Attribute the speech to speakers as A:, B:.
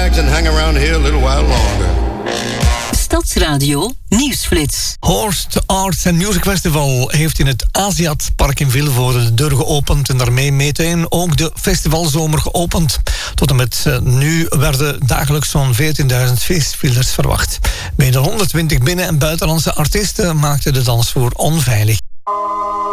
A: bags and hang around here a little while longer.
B: Stadsradio Nieuwsflits.
C: Horst Arts and Music Festival heeft in het Aziat Park in Vilvoorde de deur geopend en daarmee meteen ook de festivalzomer geopend. Tot en met nu werden dagelijks zo'n 14.000 feestvierders verwacht. Meer dan 120 binnen- en buitenlandse artiesten maakten de dansvloer onveilig.